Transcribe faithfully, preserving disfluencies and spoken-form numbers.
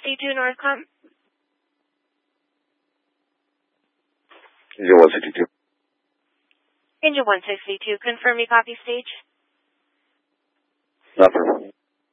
C two Northcom. Engine one sixty-two. Engine one sixty-two, confirm you copy stage. Affirmative.